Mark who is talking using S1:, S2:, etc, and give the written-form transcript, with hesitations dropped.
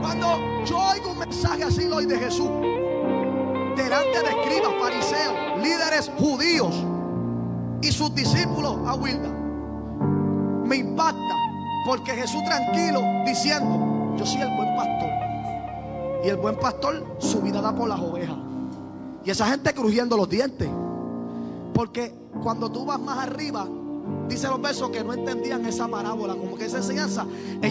S1: Cuando yo oigo un mensaje así hoy de Jesús, delante de escribas, fariseos, líderes judíos y sus discípulos, a Wilda, me impacta, porque Jesús tranquilo diciendo: yo soy el buen pastor, y el buen pastor su vida da por las ovejas. Y esa gente crujiendo los dientes, porque cuando tú vas más arriba, dice los versos que no entendían esa parábola, como que esa enseñanza